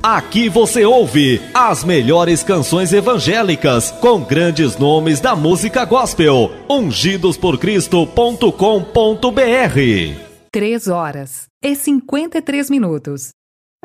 Aqui você ouve as melhores canções evangélicas com grandes nomes da música gospel. ungidosporcristo.com.br 3 horas e 53 minutos.